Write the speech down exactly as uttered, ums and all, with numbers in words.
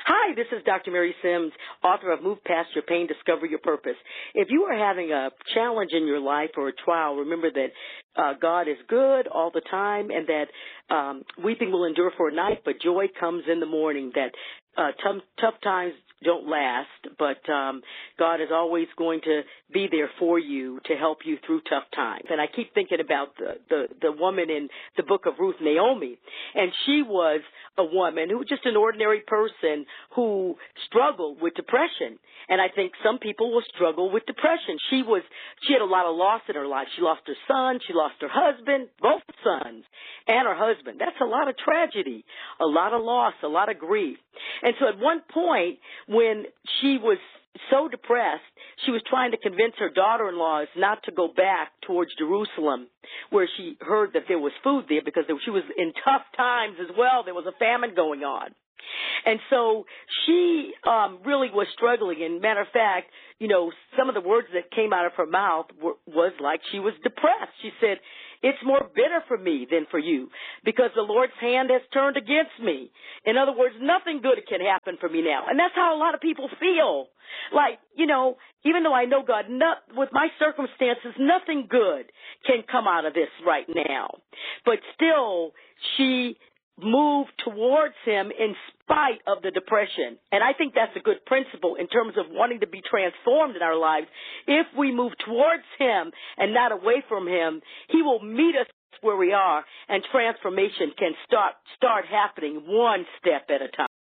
Hi, this is Doctor Mary Sims, author of Move Past Your Pain, Discover Your Purpose. If you are having a challenge in your life or a trial, remember that uh, God is good all the time, and that um, weeping will endure for a night, but joy comes in the morning, that uh, tough, tough times don't last, but um, God is always going to be there for you to help you through tough times. And I keep thinking about the, the, the woman in the book of Ruth, Naomi, and she was a woman who was just an ordinary person who struggled with depression. And I think some people will struggle with depression. She was, she had a lot of loss in her life. She lost her son, she lost her husband, both sons, and her husband. That's a lot of tragedy, a lot of loss, a lot of grief. And so at one point, when she was so depressed, she was trying to convince her daughter-in-laws not to go back towards Jerusalem, where she heard that there was food there, because she was in tough times as well. There was a famine going on. And so she um, really was struggling. And matter of fact, you know, some of the words that came out of her mouth were, was like she was depressed. She said, "It's more bitter for me than for you, because the Lord's hand has turned against me." In other words, nothing good can happen for me now. And that's how a lot of people feel. Like, you know, even though I know God, not, with my circumstances, nothing good can come out of this right now. But still, she moved towards him in spite of the depression. And I think that's a good principle in terms of wanting to be transformed in our lives. If we move towards him and not away from him, he will meet us where we are, and transformation can start start happening one step at a time.